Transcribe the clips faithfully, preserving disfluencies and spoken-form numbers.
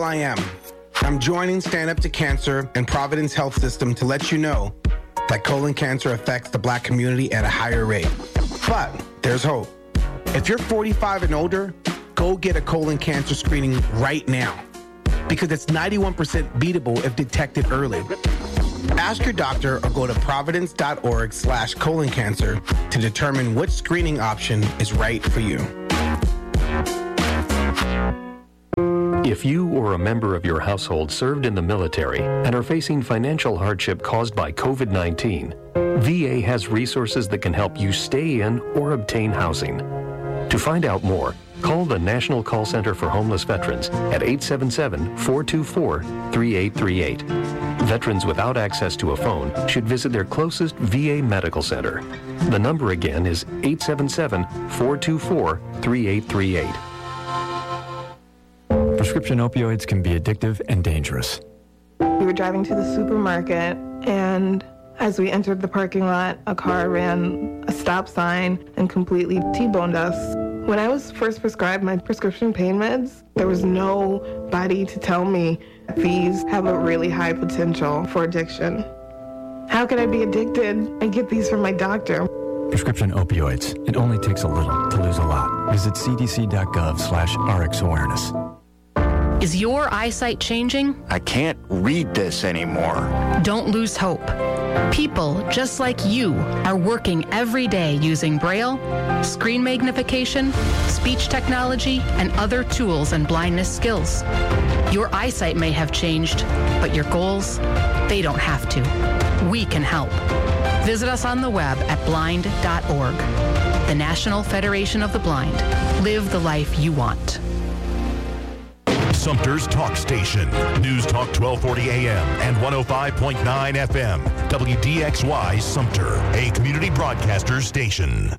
I am. I'm joining Stand Up to Cancer and Providence Health System to let you know that colon cancer affects the Black community at a higher rate. But there's hope. If you're forty-five and older, go get a colon cancer screening right now because it's ninety-one percent beatable if detected early. Ask your doctor or go to providence.org slash colon cancer to determine which screening option is right for you. If you or a member of your household served in the military and are facing financial hardship caused by covid nineteen, V A has resources that can help you stay in or obtain housing. To find out more, call the National Call Center for Homeless Veterans at eight seven seven, four two four, three eight three eight. Veterans without access to a phone should visit their closest V A medical center. The number again is eight seven seven, four two four, three eight three eight. Prescription opioids can be addictive and dangerous. We were driving to the supermarket, and as we entered the parking lot, a car ran a stop sign and completely T-boned us. When I was first prescribed my prescription pain meds, there was nobody to tell me these have a really high potential for addiction. How could I be addicted? I get these from my doctor. Prescription opioids. It only takes a little to lose a lot. Visit cdc.gov slash RX awareness. Is your eyesight changing? I can't read this anymore. Don't lose hope. People just like you are working every day using Braille, screen magnification, speech technology, and other tools and blindness skills. Your eyesight may have changed, but your goals, they don't have to. We can help. Visit us on the web at blind dot org. The National Federation of the Blind. Live the life you want. Sumter's Talk Station. News Talk twelve forty A M and one oh five point nine F M. W D X Y Sumter, a community broadcaster station.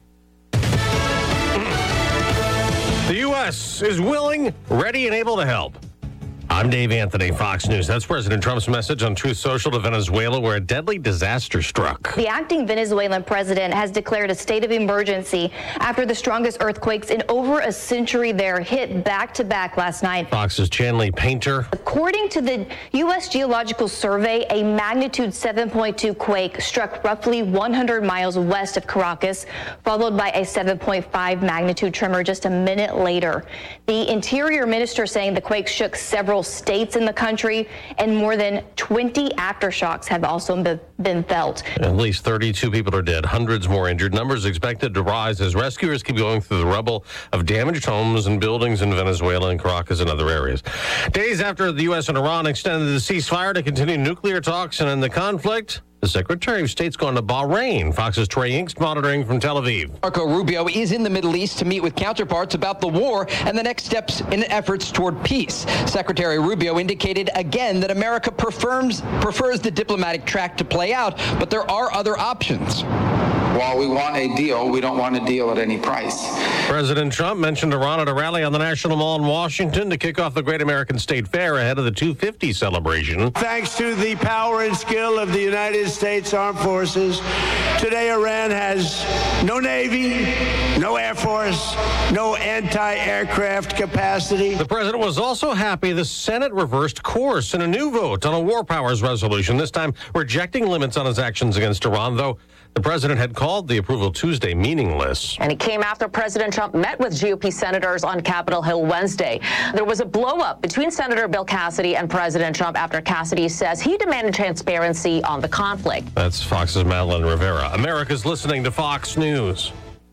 The U S is willing, ready, and able to help. I'm Dave Anthony, Fox News. That's President Trump's message on Truth Social to Venezuela, where a deadly disaster struck. The acting Venezuelan president has declared a state of emergency after the strongest earthquakes in over a century there hit back-to-back last night. Fox's Chanley Painter. According to the U S Geological Survey, a magnitude seven point two quake struck roughly one hundred miles west of Caracas, followed by a seven point five magnitude tremor just a minute later. The Interior Minister saying the quake shook several states in the country, and more than twenty aftershocks have also been felt. At least thirty-two people are dead, hundreds more injured. Numbers expected to rise as rescuers keep going through the rubble of damaged homes and buildings in Venezuela and Caracas and other areas. Days after the U S and Iran extended the ceasefire to continue nuclear talks and end the conflict, the Secretary of State's gone to Bahrain. Fox's Trey Inkst monitoring from Tel Aviv. Marco Rubio is in the Middle East to meet with counterparts about the war and the next steps in efforts toward peace. Secretary Rubio indicated again that America prefers, prefers the diplomatic track to play out, but there are other options. While we want a deal, we don't want a deal at any price. President Trump mentioned Iran at a rally on the National Mall in Washington to kick off the Great American State Fair ahead of the two fifty celebration. Thanks to the power and skill of the United States Armed Forces, today Iran has no Navy, no Air Force, no anti-aircraft capacity. The president was also happy the Senate reversed course in a new vote on a war powers resolution, this time rejecting limits on its actions against Iran, though the president had called the approval Tuesday meaningless. And it came after President Trump met with G O P senators on Capitol Hill Wednesday. There was a blow-up between Senator Bill Cassidy and President Trump after Cassidy says he demanded transparency on the conflict. That's Fox's Madeline Rivera. America's listening to Fox News.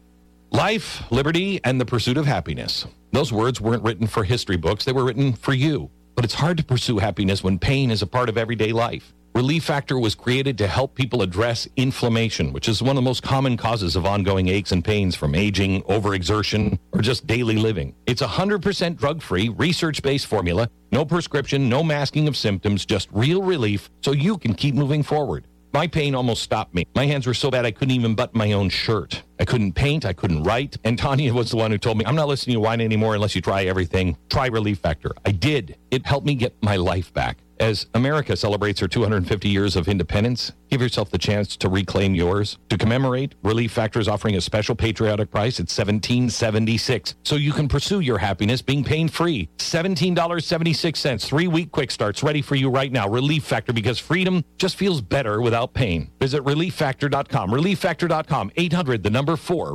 Life, liberty, and the pursuit of happiness. Those words weren't written for history books. They were written for you. But it's hard to pursue happiness when pain is a part of everyday life. Relief Factor was created to help people address inflammation, which is one of the most common causes of ongoing aches and pains from aging, overexertion, or just daily living. It's a one hundred percent drug-free, research-based formula, no prescription, no masking of symptoms, just real relief so you can keep moving forward. My pain almost stopped me. My hands were so bad I couldn't even button my own shirt. I couldn't paint, I couldn't write, and Tanya was the one who told me, I'm not listening to you whine anymore unless you try everything. Try Relief Factor. I did. It helped me get my life back. As America celebrates her two hundred fifty years of independence, give yourself the chance to reclaim yours. To commemorate, Relief Factor is offering a special patriotic price at seventeen dollars and seventy-six cents, so you can pursue your happiness being pain-free. seventeen dollars and seventy-six cents, three-week quick starts ready for you right now. Relief Factor, because freedom just feels better without pain. Visit relief factor dot com. relief factor dot com, eight hundred, the number four.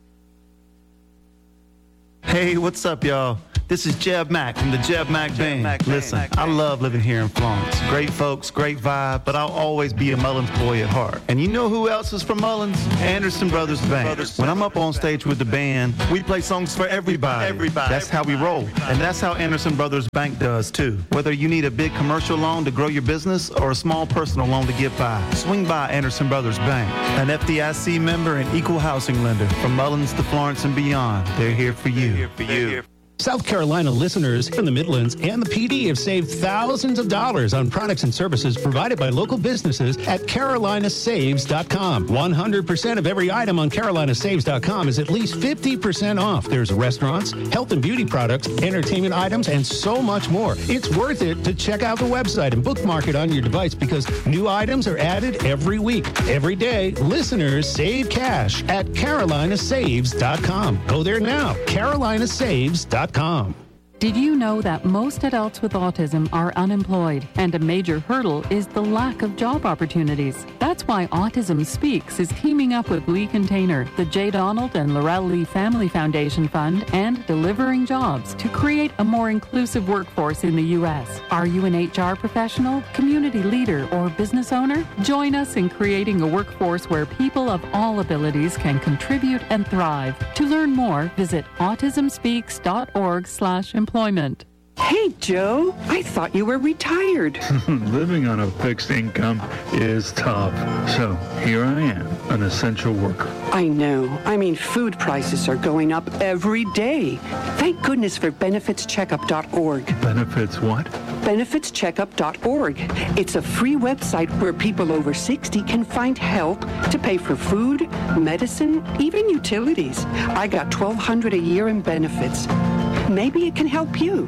Hey, what's up, y'all? This is Jeb Mack from the Jeb Mack Jeb Band. Mack Listen, Band. I love living here in Florence. Great folks, great vibe, but I'll always be a Mullins boy at heart. And you know who else is from Mullins? Anderson Brothers Band. Brothers. When I'm up on stage with the band, we play songs for everybody. Everybody. That's how we roll. And that's how Anderson Brothers Bank does, too. Whether you need a big commercial loan to grow your business or a small personal loan to get by, swing by Anderson Brothers Bank. An F D I C member and equal housing lender. From Mullins to Florence and beyond, they're here for you. They're here for you. South Carolina listeners from the Midlands and the P D have saved thousands of dollars on products and services provided by local businesses at carolina saves dot com. one hundred percent of every item on carolina saves dot com is at least fifty percent off. There's restaurants, health and beauty products, entertainment items, and so much more. It's worth it to check out the website and bookmark it on your device because new items are added every week. Every day, listeners save cash at carolina saves dot com. Go there now, carolina saves dot com. Did you know that most adults with autism are unemployed, and a major hurdle is the lack of job opportunities? That's why Autism Speaks is teaming up with Lee Container, the J. Donald and Laurel Lee Family Foundation Fund, and Delivering Jobs to create a more inclusive workforce in the U S. Are you an H R professional, community leader, or business owner? Join us in creating a workforce where people of all abilities can contribute and thrive. To learn more, visit autism speaks dot org slash employment. Hey, Joe, I thought you were retired. Living on a fixed income is tough. So here I am, an essential worker. I know. I mean, food prices are going up every day. Thank goodness for benefits checkup dot org. Benefits what? benefits checkup dot org. It's a free website where people over sixty can find help to pay for food, medicine, even utilities. I got twelve hundred dollars a year in benefits. Maybe it can help you.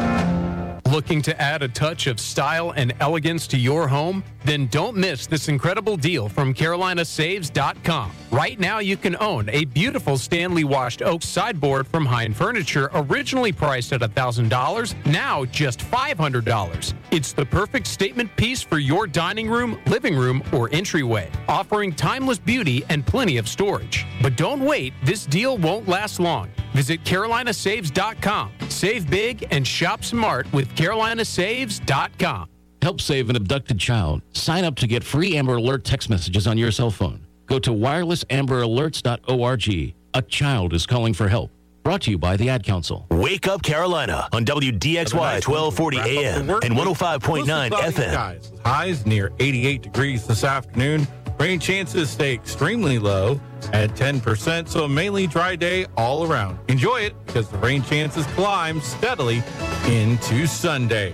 Looking to add a touch of style and elegance to your home? Then don't miss this incredible deal from carolina saves dot com. Right now you can own a beautiful Stanley washed oak sideboard from Hine Furniture, originally priced at one thousand dollars, now just five hundred dollars. It's the perfect statement piece for your dining room, living room, or entryway, offering timeless beauty and plenty of storage. But don't wait, this deal won't last long. Visit carolina saves dot com. Save big and shop smart with carolina saves dot com. Help save an abducted child. Sign up to get free Amber Alert text messages on your cell phone. Go to wireless amber alerts dot org. A child is calling for help. Brought to you by the Ad Council. Wake Up Carolina on W D X Y twelve forty A M and one oh five point nine F M. Highs near eighty-eight degrees this afternoon. Rain chances stay extremely low at ten percent, so a mainly dry day all around. Enjoy it because the rain chances climb steadily into Sunday.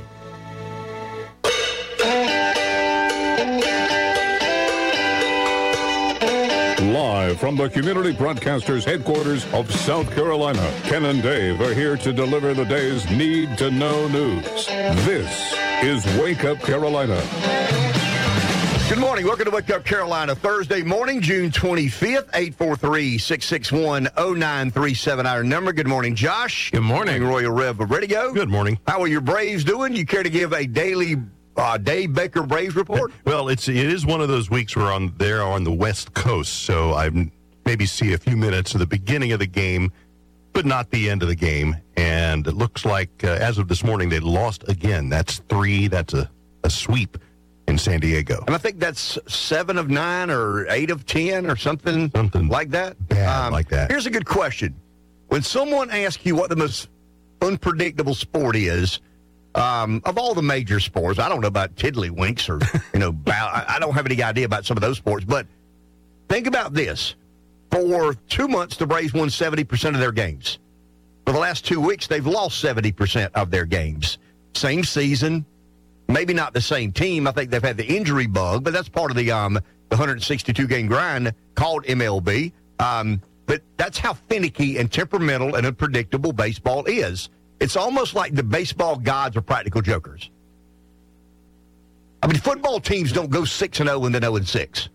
Live from the Community Broadcasters headquarters of South Carolina, Ken and Dave are here to deliver the day's need-to-know news. This is Wake Up Carolina. Good morning. Welcome to Wake Up Carolina. Thursday morning, June twenty-fifth, eight four three, six six one, oh nine three seven, our number. Good morning, Josh. Good morning. Royal Rev of Radio. Good morning. How are your Braves doing? You care to give a daily uh, Dave Baker Braves report? Well, it's it is one of those weeks where on they're on the West Coast, so I maybe see a few minutes of the beginning of the game, but not the end of the game. And it looks like uh, as of this morning, they lost again. That's three. That's a, a sweep in San Diego. And I think that's seven of nine or eight of ten or something, something like that. Bad um, like that. Here's a good question. When someone asks you what the most unpredictable sport is, um, of all the major sports, I don't know about tiddlywinks or, you know, bow, I, I don't have any idea about some of those sports, but think about this. For two months, the Braves won seventy percent of their games. For the last two weeks, they've lost seventy percent of their games. Same season. Maybe not the same team. I think they've had the injury bug, but that's part of the um, the one hundred sixty-two game grind called M L B. Um, but that's how finicky and temperamental and unpredictable baseball is. It's almost like the baseball gods are practical jokers. I mean, football teams don't go six and zero and then zero and six.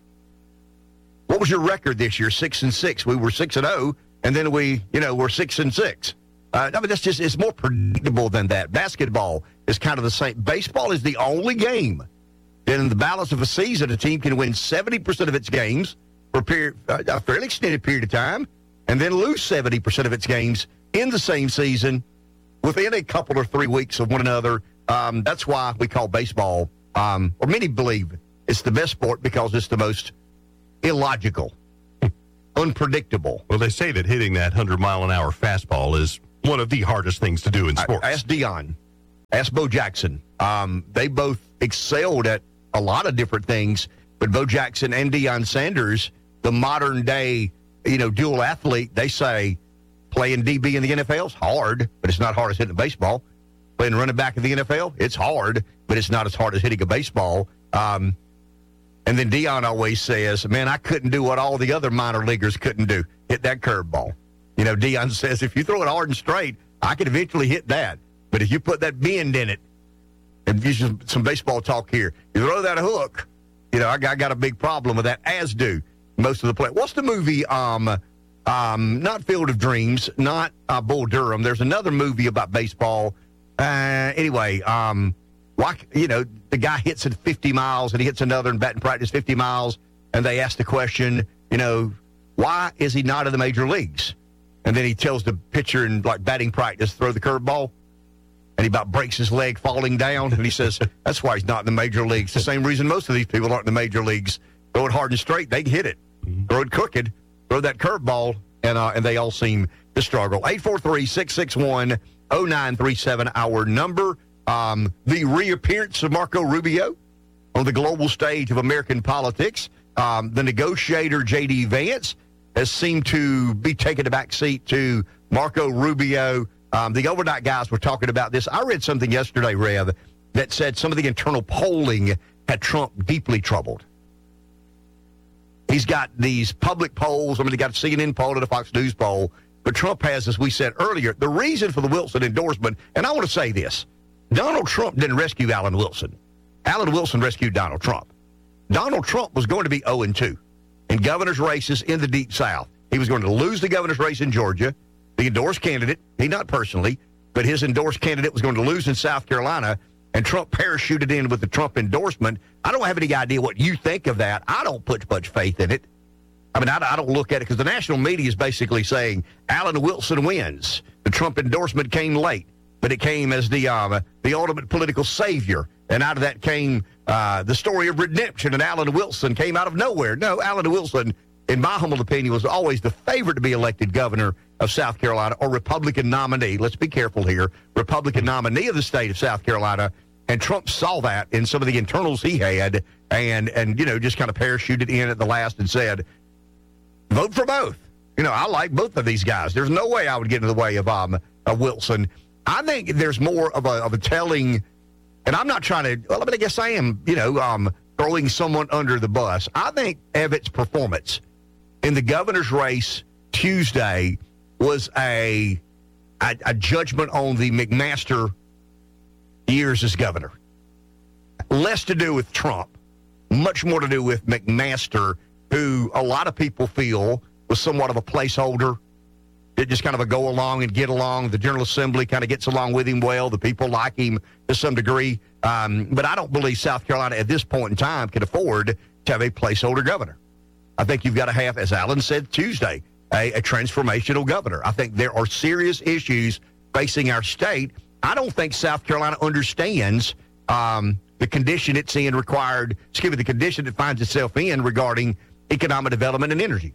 What was your record this year? Six and six. We were six and zero, and then we, you know, we're six and six. Uh, I mean, that's just it's more predictable than that. Basketball is kind of the same. Baseball is the only game that, in the balance of a season, a team can win seventy percent of its games for a, period, a fairly extended period of time, and then lose seventy percent of its games in the same season within a couple or three weeks of one another. Um, that's why we call baseball, um, or many believe it's the best sport because it's the most illogical, unpredictable. Well, they say that hitting that one hundred mile an hour fastball is one of the hardest things to do in sports. I, ask Deion. Ask Bo Jackson. Um, they both excelled at a lot of different things, but Bo Jackson and Deion Sanders, the modern day, you know, dual athlete, they say playing D B in the N F L is hard, but it's not hard as hitting a baseball. Playing running back in the N F L, it's hard, but it's not as hard as hitting a baseball. Um, and then Deion always says, man, I couldn't do what all the other minor leaguers couldn't do, hit that curveball. You know, Deion says, if you throw it hard and straight, I could eventually hit that. But if you put that bend in it, and use some baseball talk here, you throw that hook, you know, I got, I got a big problem with that, as do most of the players. What's the movie, um, um, not Field of Dreams, not uh, Bull Durham. There's another movie about baseball. Uh, anyway, um, why, you know, the guy hits it fifty miles, and he hits another in batting practice fifty miles, and they ask the question, you know, why is he not in the major leagues? And then he tells the pitcher in, like, batting practice, throw the curveball, and he about breaks his leg falling down, and he says, that's why he's not in the major leagues. The same reason most of these people aren't in the major leagues. Throw it hard and straight, they can hit it. Mm-hmm. Throw it crooked, throw that curveball, and uh, and they all seem to struggle. eight four three, six six one, oh nine three seven, our number. Um, the reappearance of Marco Rubio on the global stage of American politics. Um, the negotiator, J D. Vance, has seemed to be taking a back seat to Marco Rubio. Um, the overnight guys were talking about this. I read something yesterday, Rev, that said some of the internal polling had Trump deeply troubled. He's got these public polls. I mean, he got a C N N poll and a Fox News poll. But Trump has, as we said earlier, the reason for the Wilson endorsement, and I want to say this, Donald Trump didn't rescue Alan Wilson. Alan Wilson rescued Donald Trump. Donald Trump was going to be oh and two in governor's races in the Deep South. He was going to lose the governor's race in Georgia. The endorsed candidate, he not personally, but his endorsed candidate was going to lose in South Carolina, and Trump parachuted in with the Trump endorsement. I don't have any idea what you think of that. I don't put much faith in it. I mean, I, I don't look at it because the national media is basically saying Alan Wilson wins. The Trump endorsement came late, but it came as the um, the ultimate political savior. And out of that came uh, the story of redemption, and Alan Wilson came out of nowhere. No, Alan Wilson, in my humble opinion, was always the favorite to be elected governor of South Carolina, or Republican nominee. Let's be careful here. Republican nominee of the state of South Carolina. And Trump saw that in some of the internals he had and, and you know, just kind of parachuted in at the last and said, vote for both. You know, I like both of these guys. There's no way I would get in the way of, um, of Wilson. I think there's more of a, of a telling, and I'm not trying to, well, I mean, I guess I am, you know, um, throwing someone under the bus. I think Evatt's performance in the governor's race Tuesday was a, a, a judgment on the McMaster years as governor. Less to do with Trump, much more to do with McMaster, who a lot of people feel was somewhat of a placeholder. It just kind of a go along and get along. The General Assembly kind of gets along with him well. The people like him to some degree. Um, but I don't believe South Carolina at this point in time can afford to have a placeholder governor. I think you've got to have, as Alan said Tuesday, a, a transformational governor. I think there are serious issues facing our state. I don't think South Carolina understands um, the condition it's in required, excuse me, the condition it finds itself in regarding economic development and energy.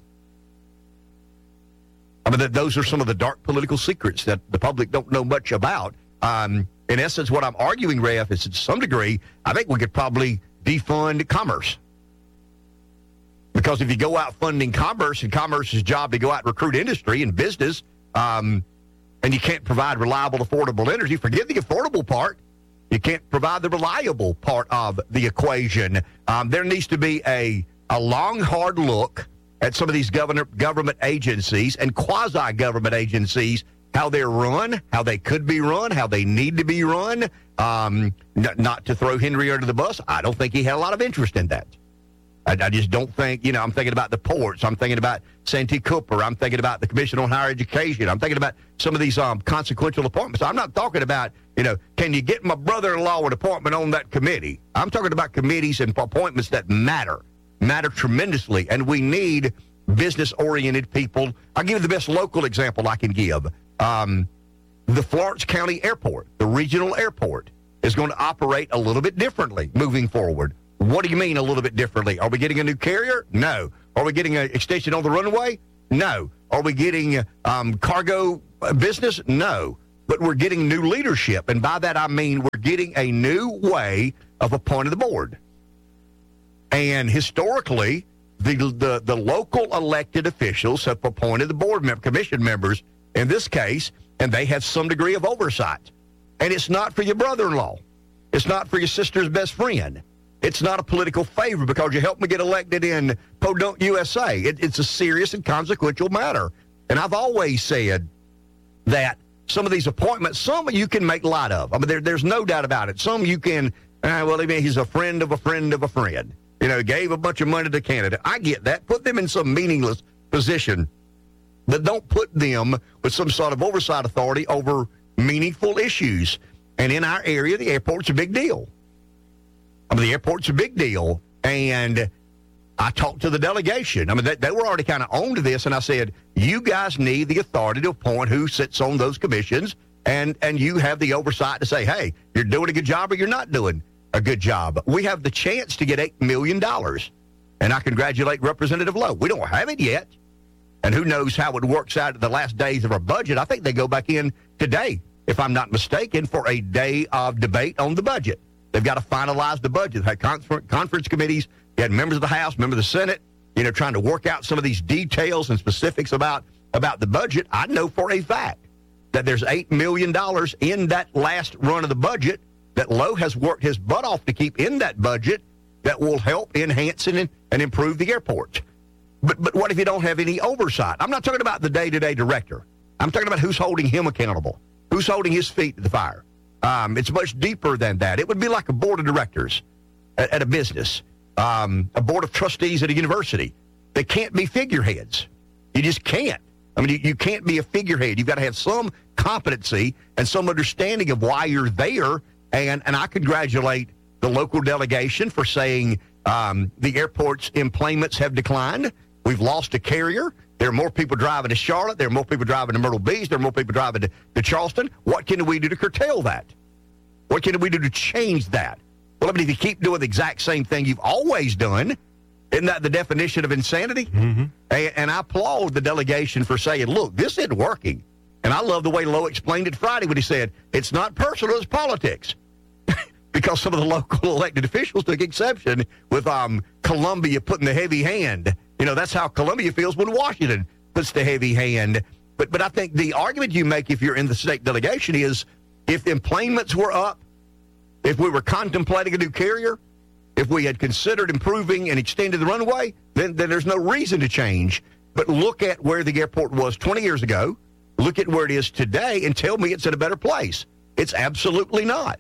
I mean, that those are some of the dark political secrets that the public don't know much about. Um, in essence, what I'm arguing, Ref, is to some degree, I think we could probably defund commerce. Because if you go out funding commerce, and commerce's job to go out and recruit industry and business, um, and you can't provide reliable, affordable energy, forget the affordable part. You can't provide the reliable part of the equation. Um, there needs to be a, a long, hard look at some of these governor, government agencies and quasi-government agencies, how they're run, how they could be run, how they need to be run. Um, n- not to throw Henry under the bus, I don't think he had a lot of interest in that. I, I just don't think, you know, I'm thinking about the ports. I'm thinking about Santee Cooper. I'm thinking about the Commission on Higher Education. I'm thinking about some of these um, consequential appointments. I'm not talking about, you know, can you get my brother-in-law an appointment on that committee? I'm talking about committees and appointments that matter, matter tremendously, and we need business-oriented people. I'll give you the best local example I can give. Um, the Florence County Airport, the regional airport, is going to operate a little bit differently moving forward. What do you mean a little bit differently? Are we getting a new carrier? No. Are we getting an extension on the runway? No. Are we getting um, cargo business? No. But we're getting new leadership, and by that I mean we're getting a new way of appointing the board. And historically, the the, the local elected officials have appointed the board member, commission members in this case, and they have some degree of oversight. And it's not for your brother-in-law. It's not for your sister's best friend. It's not a political favor because you helped me get elected in Podunk, U S A. It, it's a serious and consequential matter. And I've always said that some of these appointments, some you can make light of. I mean, there, there's no doubt about it. Some you can, uh, well, I mean, he's a friend of a friend of a friend. You know, gave a bunch of money to Canada. I get that. Put them in some meaningless position, but don't put them with some sort of oversight authority over meaningful issues. And in our area, the airport's a big deal. I mean, the airport's a big deal, and I talked to the delegation. I mean, they, they were already kind of on to this, and I said, you guys need the authority to appoint who sits on those commissions, and, and you have the oversight to say, hey, you're doing a good job or you're not doing a good job. We have the chance to get eight million dollars, and I congratulate Representative Lowe. We don't have it yet, and who knows how it works out at the last days of our budget. I think they go back in today, if I'm not mistaken, for a day of debate on the budget. They've got to finalize the budget. They had confer- conference committees. You had members of the House, members of the Senate, you know, trying to work out some of these details and specifics about, about the budget. I know for a fact that there's eight million dollars in that last run of the budget that Lowe has worked his butt off to keep in that budget that will help enhance and, and improve the airport. But, but what if you don't have any oversight? I'm not talking about the day-to-day director. I'm talking about who's holding him accountable, who's holding his feet to the fire. Um, it's much deeper than that. It would be like a board of directors at, at a business, um, a board of trustees at a university. They can't be figureheads. You just can't. I mean, you, you can't be a figurehead. You've got to have some competency and some understanding of why you're there. And, and I congratulate the local delegation for saying um, the airport's employments have declined. We've lost a carrier. There are more people driving to Charlotte. There are more people driving to Myrtle Beach. There are more people driving to, to Charleston. What can we do to curtail that? What can we do to change that? Well, I mean, if you keep doing the exact same thing you've always done, isn't that the definition of insanity? Mm-hmm. And, and I applaud the delegation for saying, look, this isn't working. And I love the way Lowe explained it Friday when he said, it's not personal, it's politics. Because some of the local elected officials took exception with um, Columbia putting the heavy hand. You know, that's how Columbia feels when Washington puts the heavy hand. But but I think the argument you make if you're in the state delegation is if the employments were up, if we were contemplating a new carrier, if we had considered improving and extending the runway, then, then there's no reason to change. But look at where the airport was twenty years ago. Look at where it is today and tell me it's in a better place. It's absolutely not.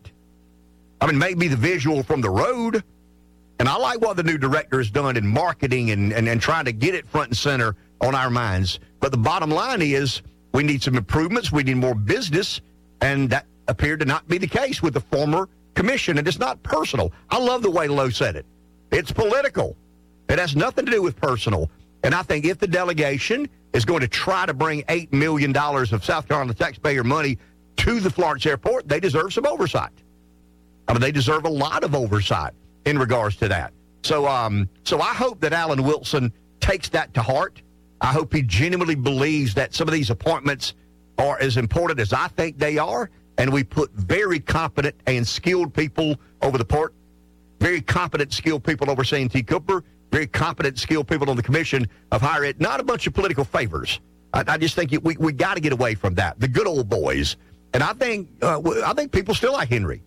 I mean, maybe the visual from the road, and I like what the new director has done in marketing and, and, and trying to get it front and center on our minds. But the bottom line is we need some improvements. We need more business, and that appeared to not be the case with the former commission, and it's not personal. I love the way Lowe said it. It's political. It has nothing to do with personal. And I think if the delegation is going to try to bring eight million dollars of South Carolina taxpayer money to the Florence airport, they deserve some oversight. I mean, they deserve a lot of oversight in regards to that. So, um, so I hope that Alan Wilson takes that to heart. I hope he genuinely believes that some of these appointments are as important as I think they are, and we put very competent and skilled people over the port, very competent, skilled people over Santee Cooper, very competent, skilled people on the Commission of Higher Ed, not a bunch of political favors. I, I just think we we got to get away from that. The good old boys, and I think uh, I think people still like Henry.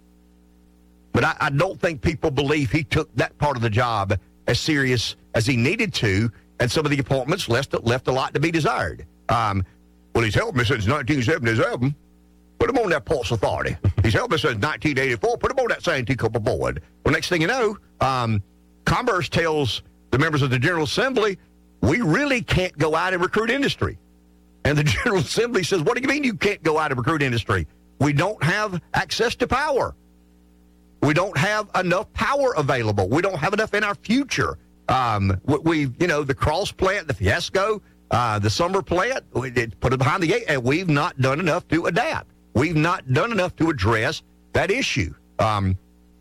But I, I don't think people believe he took that part of the job as serious as he needed to, and some of the appointments left, left a lot to be desired. Um, well, he's helped me since nineteen seventy-seven. Put him on that Pulse Authority. He's helped us since nineteen eighty-four. Put him on that Santee Cooper board. Well, next thing you know, um, Commerce tells the members of the General Assembly, we really can't go out and recruit industry. And the General Assembly says, what do you mean you can't go out and recruit industry? We don't have access to power. We don't have enough power available. We don't have enough in our future. Um, we, we, you know, the Cross plant, the Fiasco, uh, the Summer plant, we did put it behind the gate, and we've not done enough to adapt. We've not done enough to address that issue. Um,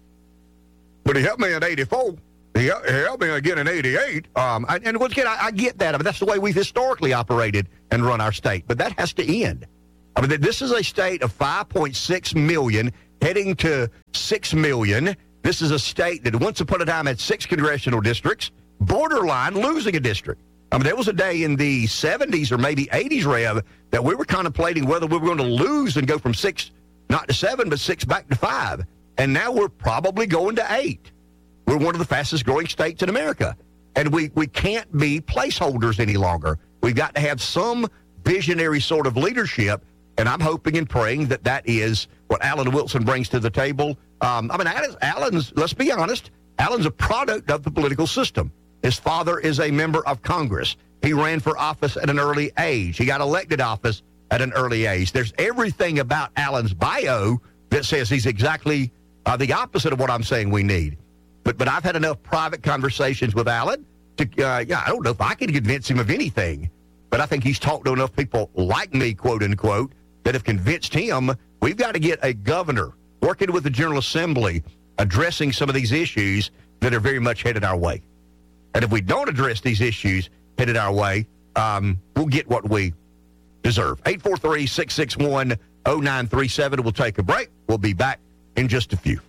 but he helped me in eighty-four. He helped me again in eighty-eight. Um, I, and once again, I, I get that. I mean, that's the way we've historically operated and run our state. But that has to end. I mean, this is a state of five point six million heading to six million. This is a state that once upon a time had six congressional districts, borderline losing a district. I mean, there was a day in the seventies or maybe eighties, Rev, that we were contemplating whether we were going to lose and go from six, not to seven, but six back to five. And now we're probably going to eight. We're one of the fastest growing states in America. And we, we can't be placeholders any longer. We've got to have some visionary sort of leadership. And I'm hoping and praying that that is what Alan Wilson brings to the table. Um, I mean, Alan's, Alan's, let's be honest, Alan's a product of the political system. His father is a member of Congress. He ran for office at an early age. He got elected office at an early age. There's everything about Alan's bio that says he's exactly uh, the opposite of what I'm saying we need. But but I've had enough private conversations with Alan to, uh, yeah, I don't know if I can convince him of anything, but I think he's talked to enough people like me, quote unquote, that have convinced him we've got to get a governor working with the General Assembly addressing some of these issues that are very much headed our way. And if we don't address these issues headed our way, um, we'll get what we deserve. eight four three, six six one, zero nine three seven. We'll take a break. We'll be back in just a few.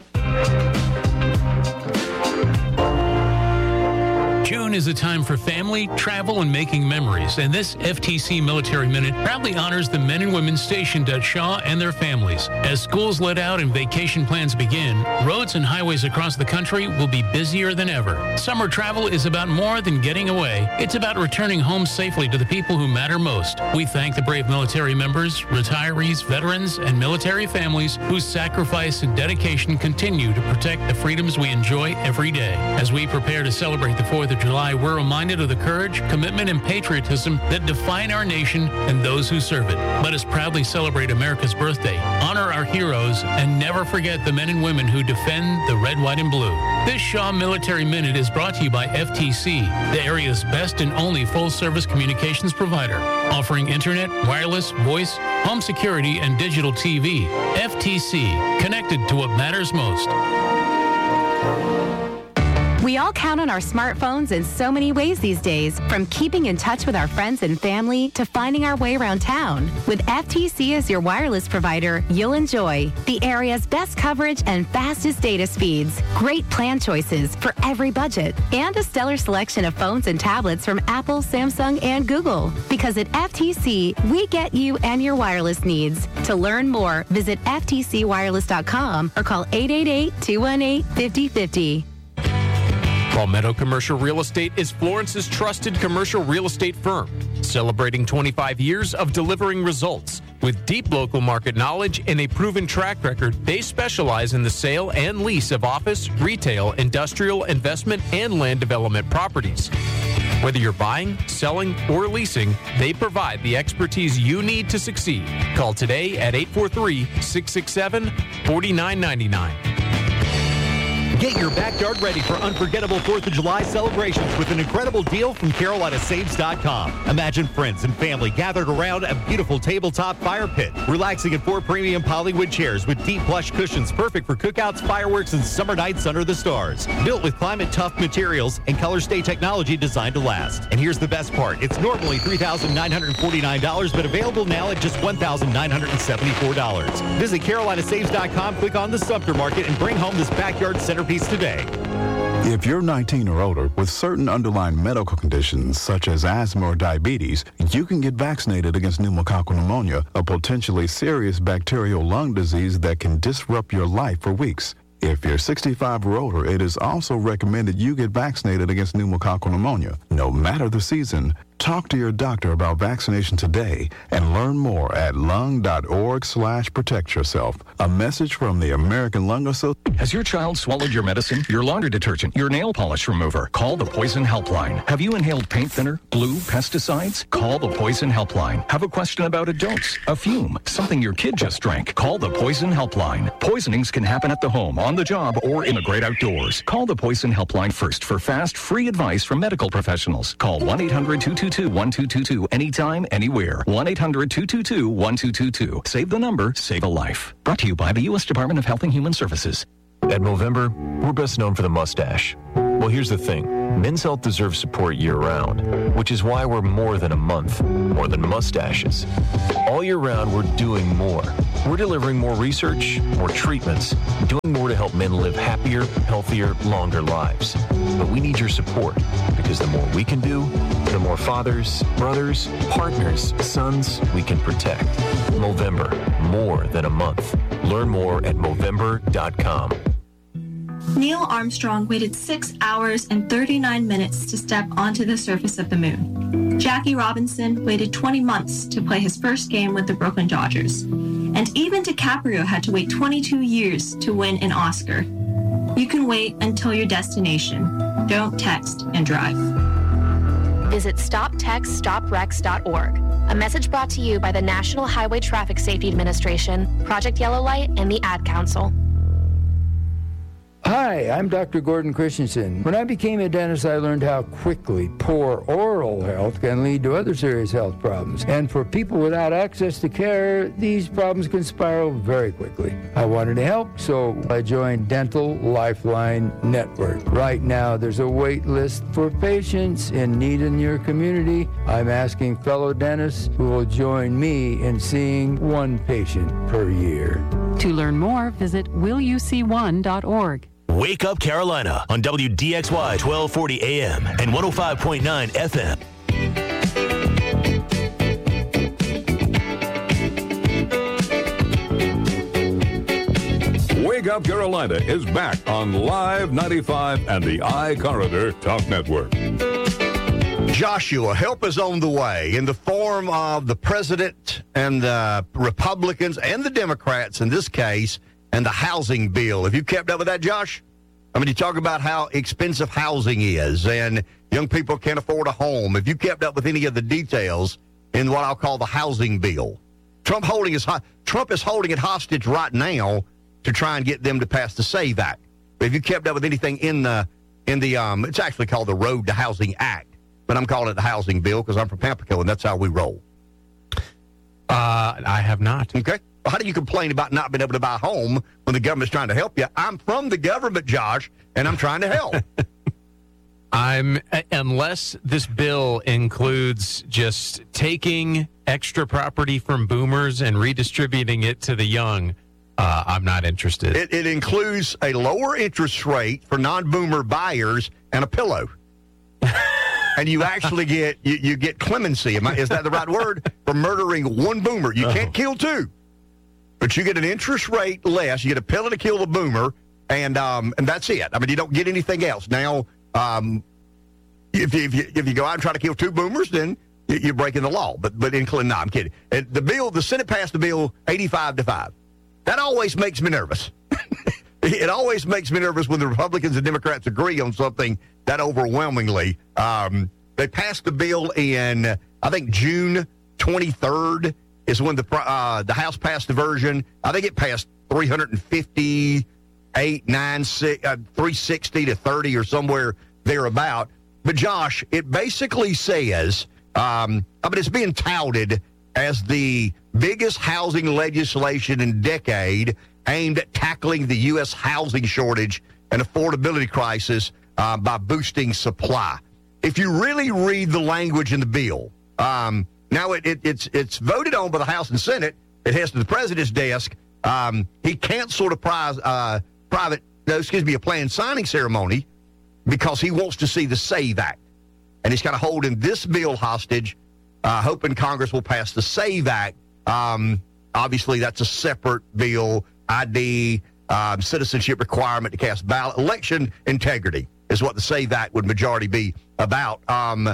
June is a time for family, travel, and making memories, and this F T C Military Minute proudly honors the men and women stationed at Shaw and their families. As schools let out and vacation plans begin, roads and highways across the country will be busier than ever. Summer travel is about more than getting away. It's about returning home safely to the people who matter most. We thank the brave military members, retirees, veterans, and military families whose sacrifice and dedication continue to protect the freedoms we enjoy every day. As we prepare to celebrate the fourth of July, we're reminded of the courage, commitment, and patriotism that define our nation and those who serve it. Let us proudly celebrate America's birthday, honor our heroes, and never forget the men and women who defend the red, white, and blue. This Shaw Military Minute is brought to you by F T C, the area's best and only full-service communications provider, offering internet, wireless, voice, home security, and digital T V. F T C, connected to what matters most. We all count on our smartphones in so many ways these days, from keeping in touch with our friends and family to finding our way around town. With F T C as your wireless provider, you'll enjoy the area's best coverage and fastest data speeds, great plan choices for every budget, and a stellar selection of phones and tablets from Apple, Samsung, and Google. Because at F T C, we get you and your wireless needs. To learn more, visit F T C wireless dot com or call eight eight eight, two one eight, five zero five zero. Palmetto Commercial Real Estate is Florence's trusted commercial real estate firm, celebrating twenty-five years of delivering results. With deep local market knowledge and a proven track record, they specialize in the sale and lease of office, retail, industrial, investment, and land development properties. Whether you're buying, selling, or leasing, they provide the expertise you need to succeed. Call today at eight four three, six six seven, four nine nine nine. Get your backyard ready for unforgettable fourth of July celebrations with an incredible deal from Carolina Saves dot com. Imagine friends and family gathered around a beautiful tabletop fire pit, relaxing in four premium polywood chairs with deep plush cushions perfect for cookouts, fireworks, and summer nights under the stars. Built with climate-tough materials and color-stay technology designed to last. And here's the best part. It's normally three thousand nine hundred forty-nine dollars, but available now at just one thousand nine hundred seventy-four dollars. Visit Carolina Saves dot com, click on the Sumter Market, and bring home this backyard centerpiece today. If you're nineteen or older with certain underlying medical conditions such as asthma or diabetes, you can get vaccinated against pneumococcal pneumonia, a potentially serious bacterial lung disease that can disrupt your life for weeks. If you're sixty-five or older, it is also recommended you get vaccinated against pneumococcal pneumonia. No matter the season, Talk to your doctor about vaccination today and learn more at lung.org slash protect yourself. A message from the American Lung Association. Has your child swallowed your medicine, your laundry detergent, your nail polish remover? Call the Poison Helpline. Have you inhaled paint thinner, glue, pesticides? Call the Poison Helpline. Have a question about a dose, a fume, something your kid just drank? Call the Poison Helpline. Poisonings can happen at the home, on the job, or in the great outdoors. Call the Poison Helpline first for fast, free advice from medical professionals. Call one eight hundred two two two one two two two anytime, anywhere. one eight hundred two two two one two two two. Save the number, save a life. Brought to you by the U S Department of Health and Human Services. At Movember, we're best known for the mustache. Well, here's the thing. Men's health deserves support year-round, which is why we're more than a month, more than mustaches. All year round, we're doing more. We're delivering more research, more treatments, doing more to help men live happier, healthier, longer lives. But we need your support, because the more we can do, the more fathers, brothers, partners, sons we can protect. Movember, more than a month. Learn more at Movember dot com. Neil Armstrong waited six hours and thirty-nine minutes to step onto the surface of the moon. Jackie Robinson waited twenty months to play his first game with the Brooklyn Dodgers. And even DiCaprio had to wait twenty-two years to win an Oscar. You can wait until your destination. Don't text and drive. Visit stop text stop wrecks dot org. A message brought to you by the National Highway Traffic Safety Administration, Project Yellow Light, and the Ad Council. Hi, I'm Doctor Gordon Christensen. When I became a dentist, I learned how quickly poor oral health can lead to other serious health problems. And for people without access to care, these problems can spiral very quickly. I wanted to help, so I joined Dental Lifeline Network. Right now, there's a wait list for patients in need in your community. I'm asking fellow dentists who will join me in seeing one patient per year. To learn more, visit will you see one dot org. Wake Up Carolina on W D X Y twelve forty A M and one oh five point nine F M. Wake Up Carolina is back on Live ninety-five and the iCorridor Talk Network. Joshua, help is on the way in the form of the president and the Republicans and the Democrats in this case, and the housing bill. Have you kept up with that, Josh? I mean, you talk about how expensive housing is and young people can't afford a home. Have you kept up with any of the details in what I'll call the housing bill? Trump holding his Trump is holding it hostage right now to try and get them to pass the SAVE Act. But have you kept up with anything in the in the um? It's actually called the Road to Housing Act, but I'm calling it the housing bill because I'm from Pamplico and that's how we roll. Uh, I have not. Okay. Well, how do you complain about not being able to buy a home when the government's trying to help you? I'm from the government, Josh, and I'm trying to help. I'm unless this bill includes just taking extra property from boomers and redistributing it to the young. Uh, I'm not interested. It, it includes a lower interest rate for non-boomer buyers and a pillow. And you actually get you, you get clemency. Am I, is that the right word? For murdering one boomer. You can't kill two. But you get an interest rate less. You get a pillow to kill the boomer, and um, and that's it. I mean, you don't get anything else. Now, um, if, you, if, you, if you go out and try to kill two boomers, then you're breaking the law. But but including, no, I'm kidding. And the bill, the Senate passed the bill eighty-five to five. That always makes me nervous. It always makes me nervous when the Republicans and Democrats agree on something that overwhelmingly. Um, they passed the bill in, I think, June twenty-third is when the uh, the House passed the version. I think it passed three fifty-eight, nine, six, uh, three sixty to thirty or somewhere thereabout. But, Josh, it basically says, um, I mean, it's being touted as the biggest housing legislation in a decade aimed at tackling the U S housing shortage and affordability crisis uh, by boosting supply. If you really read the language in the bill, um, now it, it, it's it's voted on by the House and Senate. It heads to the president's desk. Um, he canceled a prize, uh, private, no, excuse me, a planned signing ceremony because he wants to see the SAVE Act. And he's kind of holding this bill hostage, uh, hoping Congress will pass the SAVE Act. Um, obviously, that's a separate bill. I D, um, citizenship requirement to cast ballot. Election integrity is what the SAVE Act would majority be about. Um,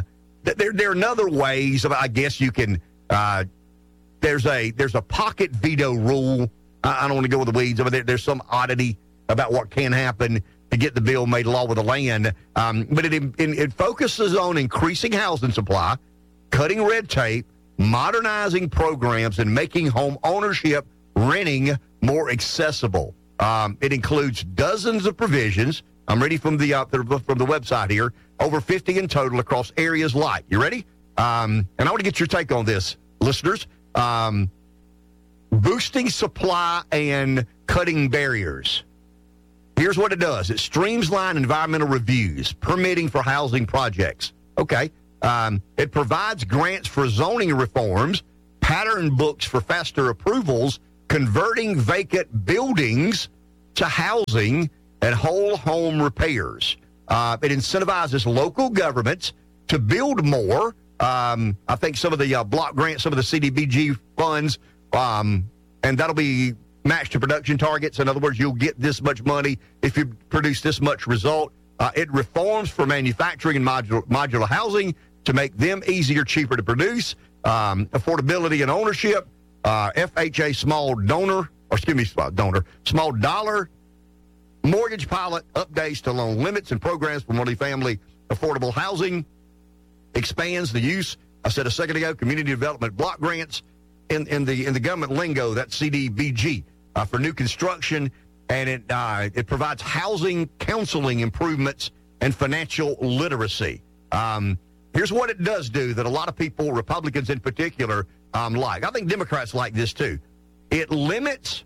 there, there are other ways. Of, I guess you can. Uh, there's a there's a pocket veto rule. I, I don't want to go with the weeds. I mean, there, there's some oddity about what can happen to get the bill made law with the land. Um, but it, it it focuses on increasing housing supply, cutting red tape, modernizing programs, and making home ownership, renting more accessible. Um, it includes dozens of provisions. I'm reading from the uh, from the website here. Over fifty in total across areas like. You ready? Um, and I want to get your take on this, listeners. Um, boosting supply and cutting barriers. Here's what it does. It streamlines environmental reviews, permitting for housing projects. Okay. Um, it provides grants for zoning reforms, pattern books for faster approvals, converting vacant buildings to housing, and whole home repairs. Uh, it incentivizes local governments to build more. Um, I think some of the uh, block grants, some of the C D B G funds, um, and that'll be matched to production targets. In other words, you'll get this much money if you produce this much result. Uh, it reforms for manufacturing and modular, modular housing to make them easier, cheaper to produce. Um, affordability and ownership. Uh, F H A small donor, or excuse me, small donor, small dollar mortgage pilot, updates to loan limits and programs for multifamily affordable housing, expands the use, I said a second ago, community development block grants in, in the in the government lingo, that's C D B G, uh, for new construction, and it uh, it provides housing counseling improvements and financial literacy. Um, here's what it does do that a lot of people, Republicans in particular, um, like. I think Democrats like this too. It limits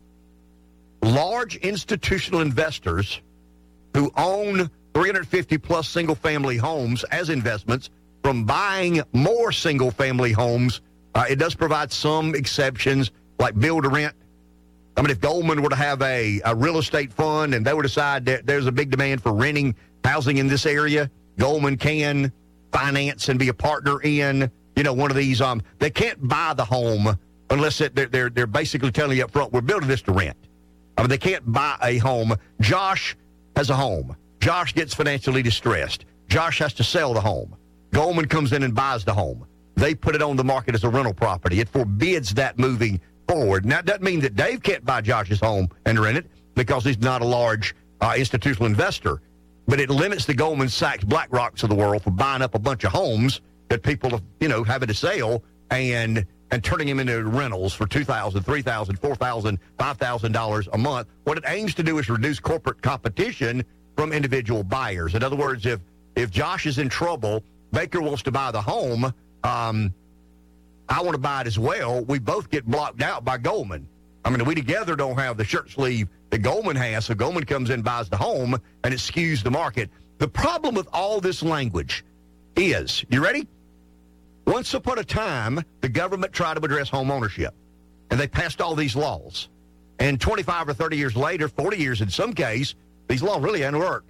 large institutional investors who own three hundred fifty plus single-family homes as investments from buying more single-family homes. Uh, it does provide some exceptions, like build-to-rent. I mean, if Goldman were to have a, a real estate fund and they would decide that there's a big demand for renting housing in this area, Goldman can finance and be a partner in, you know, one of these. Um, they can't buy the home unless it, they're, they're, they're basically telling you up front, we're building this to rent. I mean, they can't buy a home. Josh has a home. Josh gets financially distressed. Josh has to sell the home. Goldman comes in and buys the home. They put it on the market as a rental property. It forbids that moving forward. Now, that doesn't mean that Dave can't buy Josh's home and rent it because he's not a large uh, institutional investor. But it limits the Goldman Sachs, BlackRocks of the world from buying up a bunch of homes that people, you know, having to sell and and turning them into rentals for two thousand dollars, three thousand dollars, four thousand dollars, five thousand dollars a month. What it aims to do is reduce corporate competition from individual buyers. In other words, if if Josh is in trouble, Baker wants to buy the home, um, I want to buy it as well. We both get blocked out by Goldman. I mean, we together don't have the shirt sleeve that Goldman has, so Goldman comes in and buys the home, and it skews the market. The problem with all this language is, you ready? Once upon a time, the government tried to address home ownership, and they passed all these laws. And twenty-five or thirty years later, forty years in some case, these laws really hadn't worked.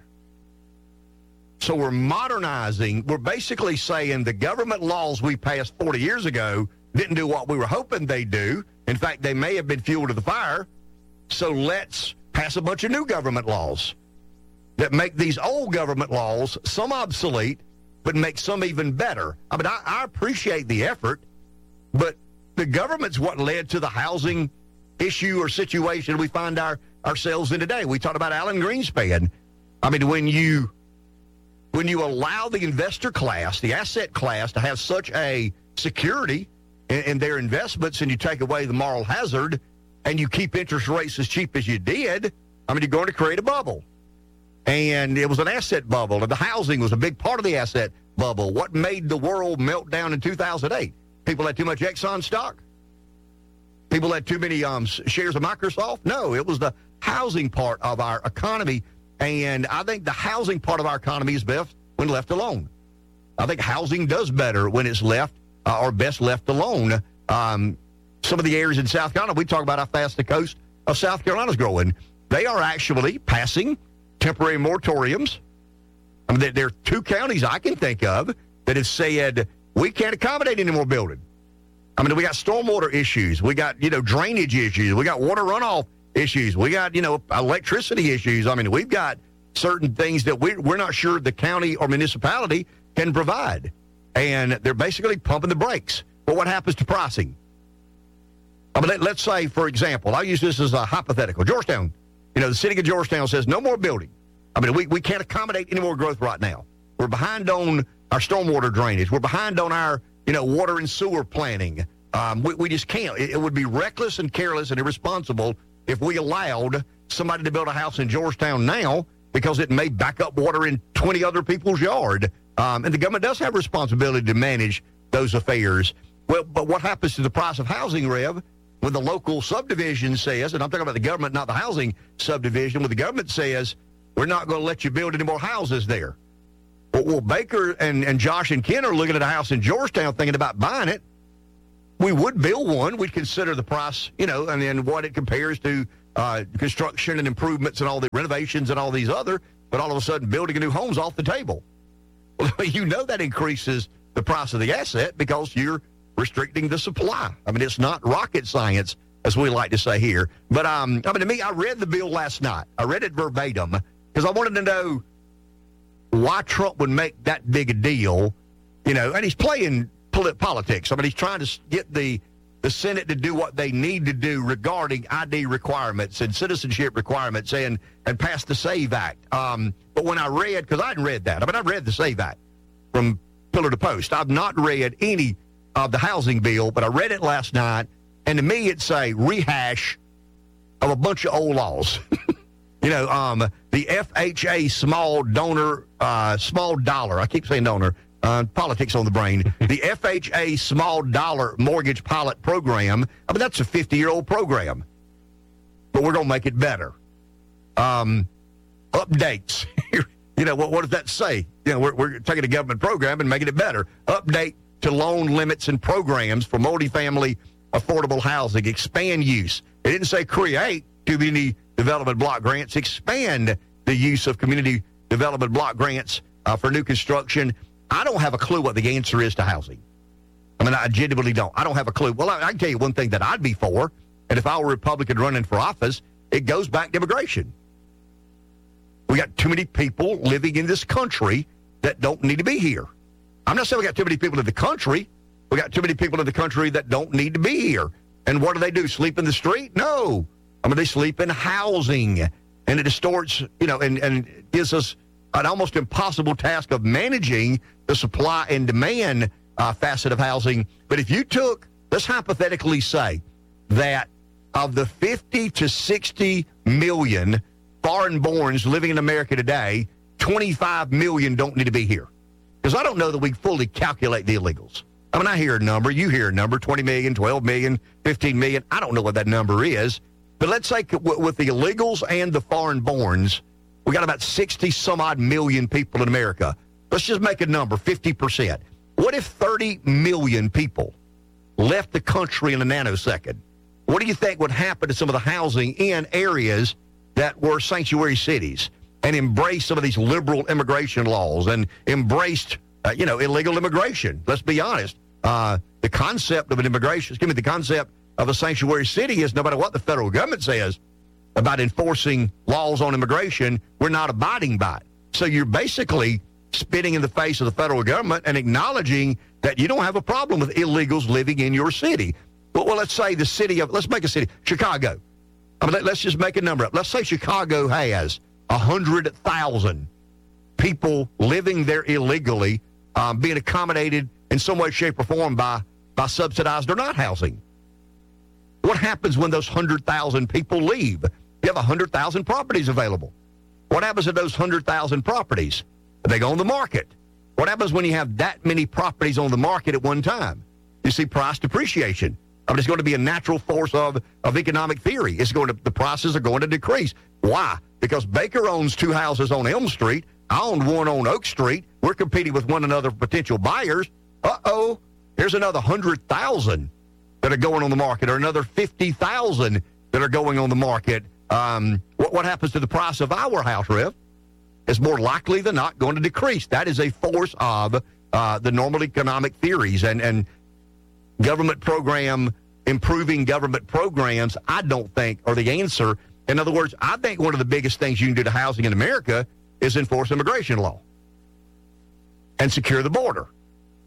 So we're modernizing. We're basically saying the government laws we passed forty years ago didn't do what we were hoping they'd do. In fact, they may have been fuel to the fire. So let's pass a bunch of new government laws that make these old government laws, some obsolete, but make some even better. I mean, I, I appreciate the effort, but the government's what led to the housing issue or situation we find our, ourselves in today. We talked about Alan Greenspan. I mean, when you when you allow the investor class, the asset class, to have such a security in, in their investments, and you take away the moral hazard, and you keep interest rates as cheap as you did, I mean, you're going to create a bubble. And it was an asset bubble, and the housing was a big part of the asset bubble. What made the world melt down in two thousand eight? People had too much Exxon stock? People had too many um, shares of Microsoft? No, it was the housing part of our economy, and I think the housing part of our economy is best when left alone. I think housing does better when it's left, uh, or best left alone. Um, some of the areas in South Carolina, we talk about how fast the coast of South Carolina is growing. They are actually passing temporary moratoriums. I mean, there, there are two counties I can think of that have said, we can't accommodate any more building. I mean, we got stormwater issues. We got, you know, drainage issues. We got water runoff issues. We got, you know, electricity issues. I mean, we've got certain things that we, we're not sure the county or municipality can provide. and they're basically pumping the brakes. But what happens to pricing? I mean, let, let's say, for example, I'll use this as a hypothetical. Georgetown, you know, the city of Georgetown says no more building. I mean, we, we can't accommodate any more growth right now. We're behind on our stormwater drainage. We're behind on our, you know, water and sewer planning. Um, we, we just can't. It, it would be reckless and careless and irresponsible if we allowed somebody to build a house in Georgetown now because it may back up water in twenty other people's yard. Um, and the government does have responsibility to manage those affairs. Well, but what happens to the price of housing, Rev, when the local subdivision says, and I'm talking about the government, not the housing subdivision, when the government says, we're not going to let you build any more houses there. Well, well Baker and, and Josh and Ken are looking at a house in Georgetown thinking about buying it. We would build one. We'd consider the price, you know, and then what it compares to uh, construction and improvements and all the renovations and all these other, but all of a sudden building a new home's off the table. Well, you know that increases the price of the asset because you're restricting the supply. I mean, it's not rocket science, as we like to say here. But, um, I mean, to me, I read the bill last night. I read it verbatim because I wanted to know why Trump would make that big a deal, you know, and he's playing politics. I mean, he's trying to get the, the Senate to do what they need to do regarding I D requirements and citizenship requirements and, and pass the SAVE Act. Um, but when I read, because I hadn't read that. I mean, I've read the SAVE Act from pillar to post. I've not read any of the housing bill, but I read it last night, and to me, it's a rehash of a bunch of old laws. You know, um, the F H A small donor, uh, small dollar, I keep saying donor, uh, politics on the brain. The F H A small dollar mortgage pilot program, I mean, that's a fifty-year-old program, but we're going to make it better. Um, updates. You know, what, what does that say? You know, we're, we're taking a government program and making it better. Update to loan limits and programs for multifamily affordable housing. Expand use. It didn't say create community development block grants. Expand the use of community development block grants uh, for new construction. I don't have a clue what the answer is to housing. I mean, I genuinely don't. I don't have a clue. Well, I, I can tell you one thing that I'd be for, and if I were a Republican running for office, it goes back to immigration. We got too many people living in this country that don't need to be here. I'm not saying we got too many people in the country. We got too many people in the country that don't need to be here. And what do they do? Sleep in the street? No. I mean, they sleep in housing. And it distorts, you know, and, and gives us an almost impossible task of managing the supply and demand uh, facet of housing. But if you took, let's hypothetically say that of the fifty to sixty million foreign-borns living in America today, twenty-five million don't need to be here. Because I don't know that we fully calculate the illegals. I mean, I hear a number, you hear a number, twenty million, twelve million, fifteen million. I don't know what that number is. But let's say with the illegals and the foreign-borns, we got about sixty some odd million people in America. Let's just make a number, fifty percent. What if thirty million people left the country in a nanosecond? What do you think would happen to some of the housing in areas that were sanctuary cities and embraced some of these liberal immigration laws and embraced, uh, you know, illegal immigration? Let's be honest. Uh, the concept of an immigration, excuse me, the concept of a sanctuary city is no matter what the federal government says about enforcing laws on immigration, we're not abiding by it. So you're basically spitting in the face of the federal government and acknowledging that you don't have a problem with illegals living in your city. Well, well let's say the city of, let's make a city, Chicago. I mean, let, let's just make a number up. Let's say Chicago has one hundred thousand people living there illegally, um, being accommodated in some way, shape, or form by, by subsidized or not housing. What happens when those one hundred thousand people leave? You have one hundred thousand properties available. What happens to those one hundred thousand properties? They go on the market. What happens when you have that many properties on the market at one time? You see price depreciation. I mean, it's going to be a natural force of, of economic theory. It's going to, the prices are going to decrease. Why? Because Baker owns two houses on Elm Street. I own one on Oak Street. We're competing with one another for potential buyers. Uh-oh, here's another one hundred thousand that are going on the market, or another fifty thousand that are going on the market. Um, what, what happens to the price of our house, Rev? It's more likely than not going to decrease. That is a force of uh, the normal economic theories. And, and government program, improving government programs, I don't think are the answer. In other words, I think one of the biggest things you can do to housing in America is enforce immigration law and secure the border.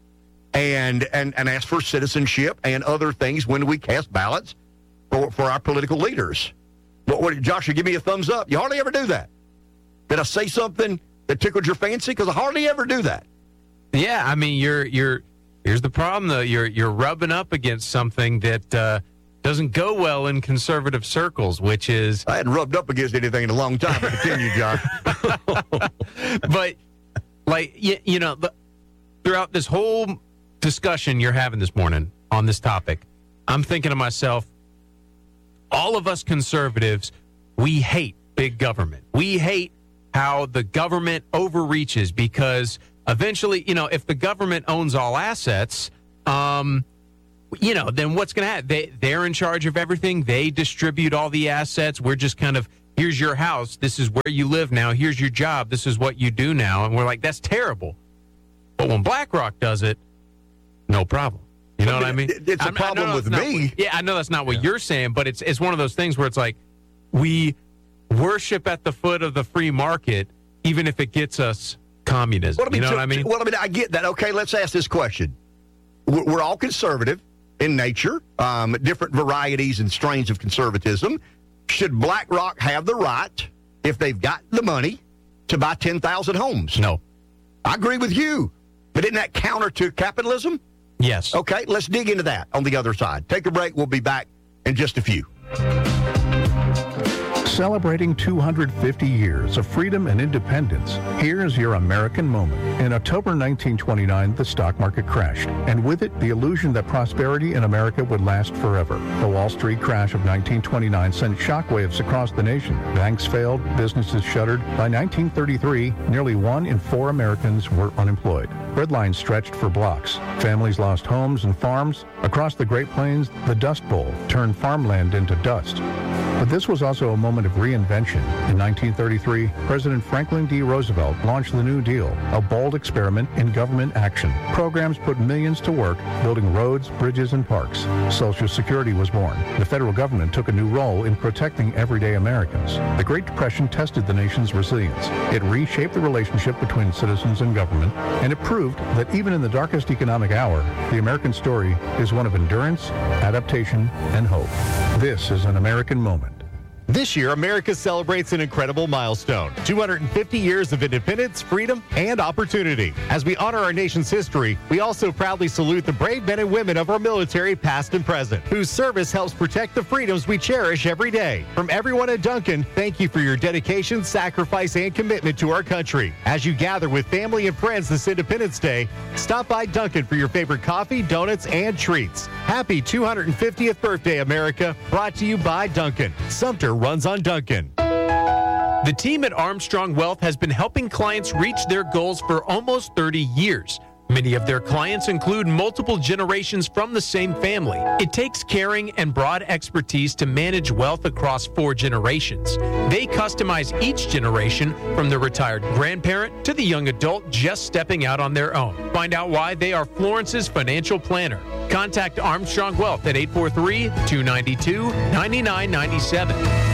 and, and, and ask for citizenship and other things when we cast ballots for, for our political leaders. What, what, Joshua, give me a thumbs up. You hardly ever do that. Did I say something that tickled your fancy? Because I hardly ever do that. Yeah, I mean, you're you're. Here's the problem, though. You're you're rubbing up against something that uh, doesn't go well in conservative circles, which is I hadn't rubbed up against anything in a long time. But continue, John. But like you, you know, the, throughout this whole discussion you're having this morning on this topic, I'm thinking to myself, all of us conservatives, we hate big government. We hate how the government overreaches because eventually, you know, if the government owns all assets, um, you know, then what's going to happen? They, they're in charge of everything. They distribute all the assets. We're just kind of, here's your house. This is where you live now. Here's your job. This is what you do now. And we're like, that's terrible. But when BlackRock does it, no problem. You know I mean, what I mean? It's a I, problem I with not, me. Yeah, I know that's not what yeah. you're saying, but it's it's one of those things where it's like we worship at the foot of the free market, even if it gets us communism. Well, I mean, you know to, what I mean? Well, I mean, I get that. Okay, let's ask this question. We're, we're all conservative in nature, um, different varieties and strains of conservatism. Should BlackRock have the right, if they've got the money, to buy ten thousand homes? No. I agree with you. But isn't that counter to capitalism? Yes. Okay, let's dig into that on the other side. Take a break. We'll be back in just a few. Celebrating two hundred fifty years of freedom and independence, here's your American moment. In October nineteen twenty-nine, the stock market crashed, and with it, the illusion that prosperity in America would last forever. The Wall Street crash of nineteen twenty-nine sent shockwaves across the nation. Banks failed, businesses shuttered. By nineteen thirty-three, nearly one in four Americans were unemployed. Bread lines stretched for blocks. Families lost homes and farms. Across the Great Plains, the Dust Bowl turned farmland into dust. But this was also a moment of reinvention. In nineteen thirty-three, President Franklin D. Roosevelt launched the New Deal, a bold experiment in government action. Programs put millions to work building roads, bridges, and parks. Social Security was born. The federal government took a new role in protecting everyday Americans. The Great Depression tested the nation's resilience. It reshaped the relationship between citizens and government, and it proved that even in the darkest economic hour, the American story is one of endurance, adaptation, and hope. This is an American moment. This year, America celebrates an incredible milestone, two hundred fifty years of independence, freedom, and opportunity. As we honor our nation's history, we also proudly salute the brave men and women of our military, past and present, whose service helps protect the freedoms we cherish every day. From everyone at Duncan, thank you for your dedication, sacrifice, and commitment to our country. As you gather with family and friends this Independence Day, stop by Duncan for your favorite coffee, donuts, and treats. Happy two hundred fiftieth birthday, America, brought to you by Duncan. Sumter runs on Duncan. The team at Armstrong Wealth has been helping clients reach their goals for almost thirty years. Many of their clients include multiple generations from the same family. It takes caring and broad expertise to manage wealth across four generations. They customize each generation, from the retired grandparent to the young adult just stepping out on their own. Find out why they are Florence's financial planner. Contact Armstrong Wealth at eight four three, two nine two, nine nine nine seven.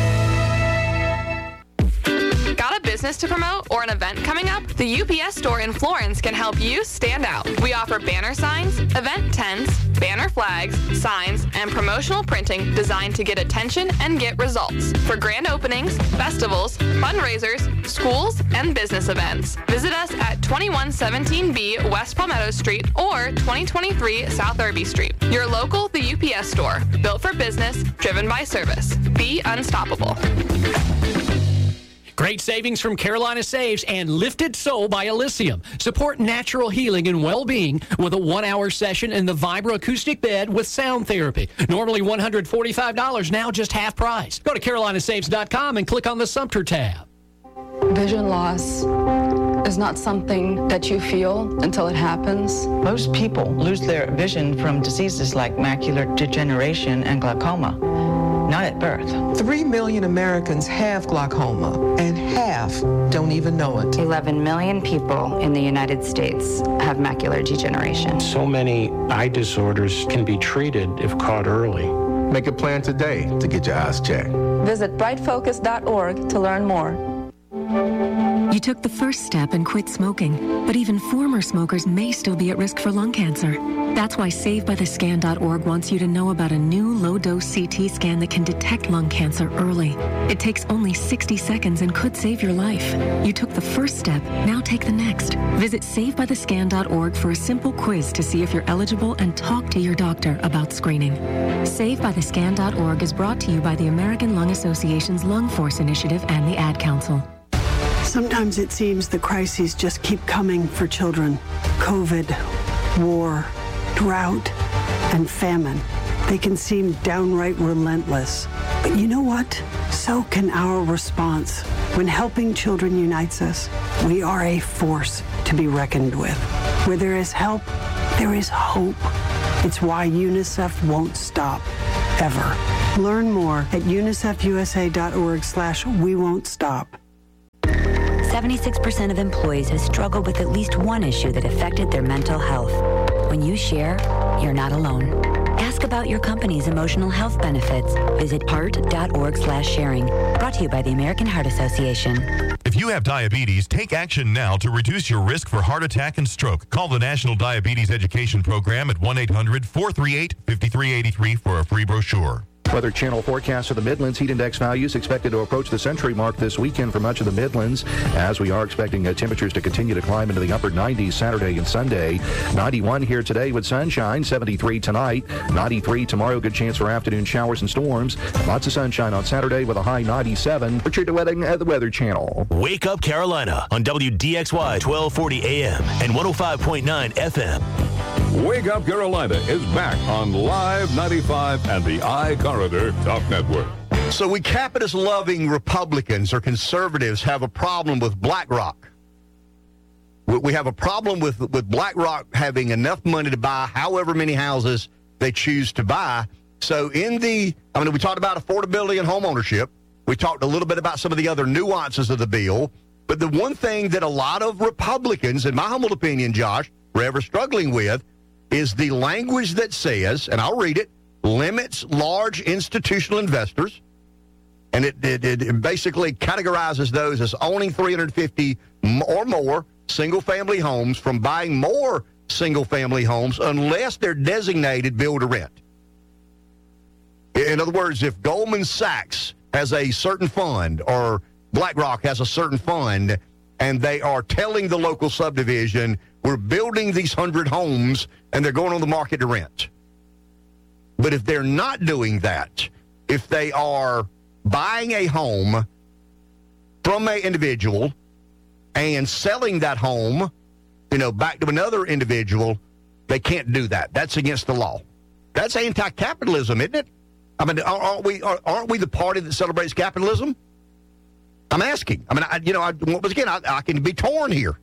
Got a business to promote or an event coming up? The U P S store in Florence can help you stand out. We offer banner signs, event tents, banner flags, signs, and promotional printing designed to get attention and get results for grand openings, festivals, fundraisers, schools, and business events. Visit us at twenty-one seventeen B West Palmetto Street or twenty twenty-three South Irby Street. Your local The U P S store, built for business, driven by service. Be unstoppable. Great savings from Carolina Saves and Lifted Soul by Elysium. Support natural healing and well-being with a one-hour session in the Vibra acoustic bed with sound therapy. Normally one hundred forty-five dollars, now just half price. Go to carolina saves dot com and click on the Sumter tab. Vision loss is not something that you feel until it happens. Most people lose their vision from diseases like macular degeneration and glaucoma, not at birth. Three million Americans have glaucoma, and half don't even know it. eleven million people in the United States have macular degeneration. So many eye disorders can be treated if caught early. Make a plan today to get your eyes checked. Visit bright focus dot org to learn more. You took the first step and quit smoking, but even former smokers may still be at risk for lung cancer. That's why save by the scan dot org wants you to know about a new low-dose C T scan that can detect lung cancer early. It takes only sixty seconds and could save your life. You took the first step, now take the next. Visit save by the scan dot org for a simple quiz to see if you're eligible and talk to your doctor about screening. save by the scan dot org is brought to you by the American Lung Association's Lung Force Initiative and the Ad Council. Sometimes it seems the crises just keep coming for children. COVID, war, drought, and famine. They can seem downright relentless. But you know what? So can our response. When helping children unites us, we are a force to be reckoned with. Where there is help, there is hope. It's why UNICEF won't stop, ever. Learn more at unicef u s a dot org slash we won't stop. seventy-six percent of employees have struggled with at least one issue that affected their mental health. When you share, you're not alone. Ask about your company's emotional health benefits. Visit heart dot org slash sharing. Brought to you by the American Heart Association. If you have diabetes, take action now to reduce your risk for heart attack and stroke. Call the National Diabetes Education Program at one eight hundred four three eight five three eight three for a free brochure. Weather Channel forecast of the Midlands. Heat index values expected to approach the century mark this weekend for much of the Midlands, as we are expecting uh, temperatures to continue to climb into the upper nineties Saturday and Sunday. ninety-one here today with sunshine, seventy-three tonight, ninety-three tomorrow. Good chance for afternoon showers and storms. Lots of sunshine on Saturday with a high ninety-seven. Richard DeWetting at the Weather Channel. Wake Up Carolina on W D X Y twelve forty A M and one oh five point nine F M. Wake Up Carolina is back on Live ninety-five and the iCorridor Talk Network. So we capitalist-loving Republicans or conservatives have a problem with BlackRock. We have a problem with, with BlackRock having enough money to buy however many houses they choose to buy. So in the, I mean, we talked about affordability and home ownership. We talked a little bit about some of the other nuances of the bill. But the one thing that a lot of Republicans, in my humble opinion, Josh, are ever struggling with is the language that says, and I'll read it, limits large institutional investors, and it, it, it basically categorizes those as owning three hundred fifty or more single-family homes from buying more single-family homes unless they're designated build-to-rent. In other words, if Goldman Sachs has a certain fund or BlackRock has a certain fund and they are telling the local subdivision, we're building these one hundred homes and they're going on the market to rent. But if they're not doing that, if they are buying a home from an individual and selling that home, you know, back to another individual, they can't do that. That's against the law. That's anti-capitalism, isn't it? I mean, aren't we, aren't we the party that celebrates capitalism? I'm asking. I mean, I, you know, I, once again, I, I can be torn here.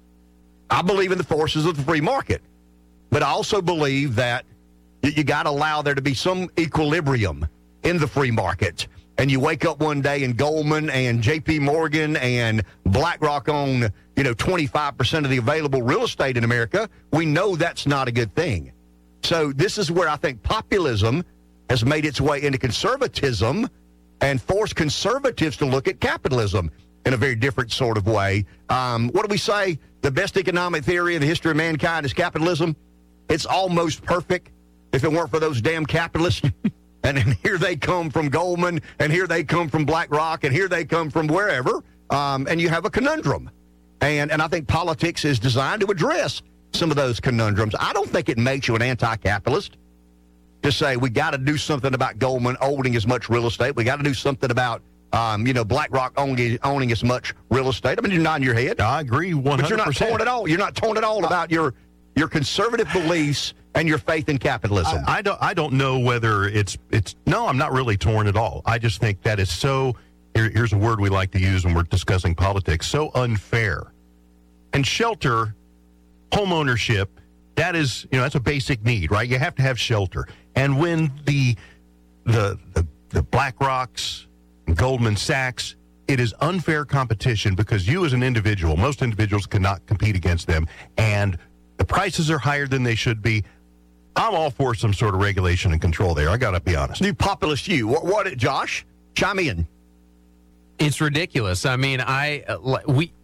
I believe in the forces of the free market, but I also believe that you, you got to allow there to be some equilibrium in the free market. And you wake up one day and Goldman and J P Morgan and BlackRock own, you know, twenty-five percent of the available real estate in America. We know that's not a good thing. So this is where I think populism has made its way into conservatism and forced conservatives to look at capitalism in a very different sort of way. Um, what do we say? The best economic theory in the history of mankind is capitalism. It's almost perfect if it weren't for those damn capitalists. and, and here they come from Goldman, and here they come from BlackRock, and here they come from wherever. Um, and you have a conundrum. And, and I think politics is designed to address some of those conundrums. I don't think it makes you an anti-capitalist to say we got to do something about Goldman owning as much real estate. We got to do something about, um, you know, BlackRock owning, owning as much real estate. I mean, you're nodding your head. I agree one hundred percent. But you're not torn at all. You're not torn at all about your your conservative beliefs and your faith in capitalism. I, I don't. I don't know whether it's it's. No, I'm not really torn at all. I just think that is so. Here, here's a word we like to use when we're discussing politics. So unfair. And shelter, home ownership. That is, you know, that's a basic need, right? You have to have shelter. And when the the the, the BlackRocks, and Goldman Sachs, it is unfair competition because you as an individual, most individuals cannot compete against them, and the prices are higher than they should be. I'm all for some sort of regulation and control there. I got to be honest. New populist you. What, what, Josh? Chime in. It's ridiculous. I mean, I uh, we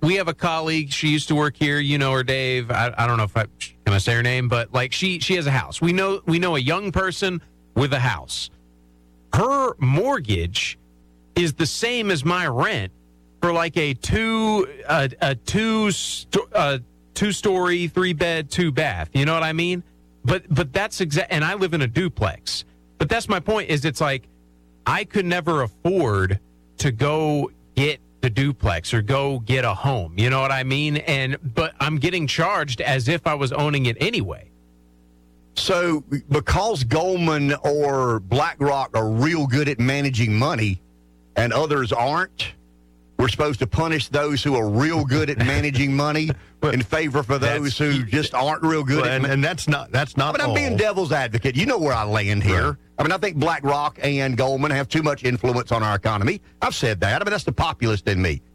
we have a colleague. She used to work here. You know her, Dave. I, I don't know if I can I say her name, but like she she has a house. We know we know a young person with a house. Her mortgage is the same as my rent for like a two a, a two sto- a two story, three bed, two bath. You know what I mean? But but that's exact. And I live in a duplex. But that's my point. Is it's like I could never afford to go get the duplex or go get a home. You know what I mean? And but I'm getting charged as if I was owning it anyway. So because Goldman or BlackRock are real good at managing money and others aren't, we're supposed to punish those who are real good at managing money in favor for those who just aren't real good well, at and, money. and that's not that's not I mean, I'm all. being devil's advocate. You know where I land here. Right. I mean, I think BlackRock and Goldman have too much influence on our economy. I've said that. I mean, that's the populist in me.